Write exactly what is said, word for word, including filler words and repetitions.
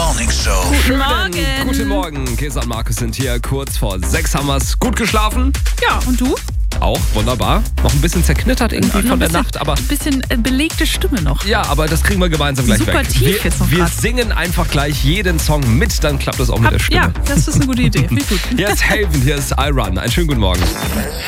Morning Show. Guten Morgen. Guten Morgen. Kesa und Markus sind hier. Kurz vor sechs haben wir's. Gut geschlafen? Ja, und du? Auch wunderbar. Noch ein bisschen zerknittert irgendwie Noch von ein der bisschen, Nacht, aber Ein bisschen äh, belegte Stimme noch. ja, aber das kriegen wir gemeinsam gleich Super weg. tief wir jetzt noch wir grad. singen einfach gleich jeden Song mit, dann klappt das auch mit Hab, der Stimme. ja, das ist eine gute Idee. Wie gut. Hier ist Haven, hier ist I Run. Einen schönen guten Morgen.